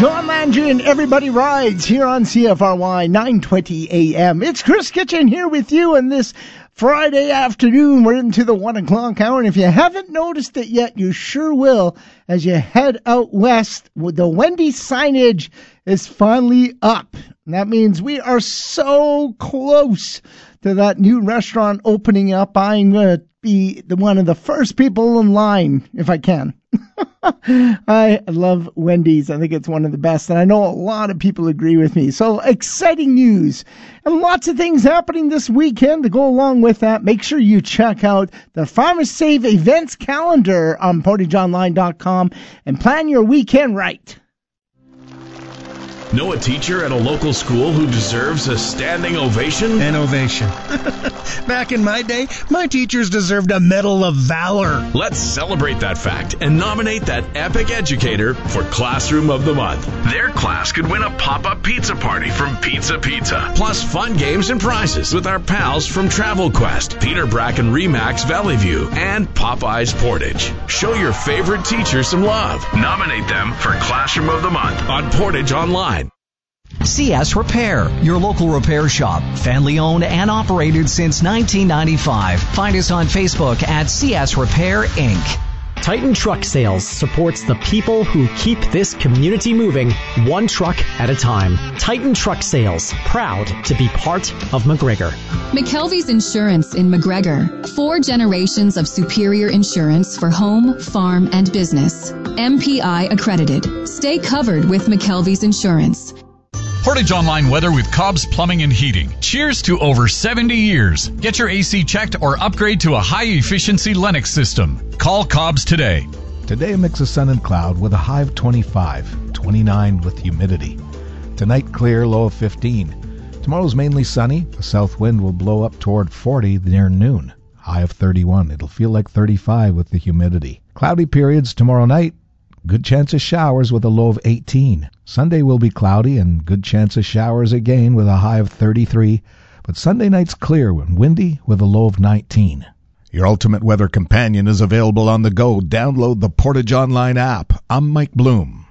John Landry and Everybody Rides here on CFRY 920 AM. It's Chris Kitchen here with you on this Friday afternoon. We're into the 1 o'clock hour, and if you haven't noticed it yet, you sure will as you head out west. The Wendy's signage is finally up. And that means we are so close to that new restaurant opening up. I'm going to be one of the first people in line, if I can. I love Wendy's. I think it's one of the best, and I know a lot of people agree with me. So exciting news and lots of things happening this weekend to go along with that. Make sure you check out the Farmers Save events calendar on portageonline.com and plan your weekend right. Know a teacher at a local school who deserves a standing ovation? An ovation. Back in my day, my teachers deserved a Medal of Valor. Let's celebrate that fact and nominate that epic educator for Classroom of the Month. Their class could win a pop-up pizza party from Pizza Pizza, plus fun games and prizes with our pals from Travel Quest, Peter Bracken Remax Valley View, and Popeye's Portage. Show your favorite teacher some love. Nominate them for Classroom of the Month on Portage Online. CS Repair, your local repair shop. Family owned and operated since 1995. Find us on Facebook at CS Repair, Inc. Titan Truck Sales supports the people who keep this community moving one truck at a time. Titan Truck Sales, proud to be part of McGregor. McKelvey's Insurance in McGregor. 4 generations of superior insurance for home, farm, and business. MPI accredited. Stay covered with McKelvey's Insurance. Portage Online weather with Cobb's Plumbing and Heating. Cheers to over 70 years. Get your AC checked or upgrade to a high-efficiency Lennox system. Call Cobb's today. Today a mix of sun and cloud with a high of 25, 29 with humidity. Tonight clear, low of 15. Tomorrow's mainly sunny. A south wind will blow up toward 40 near noon. High of 31. It'll feel like 35 with the humidity. Cloudy periods tomorrow night. Good chance of showers with a low of 18. Sunday will be cloudy and good chance of showers again with a high of 33. But Sunday night's clear and windy with a low of 19. Your ultimate weather companion is available on the go. Download the Portage Online app. I'm Mike Bloom.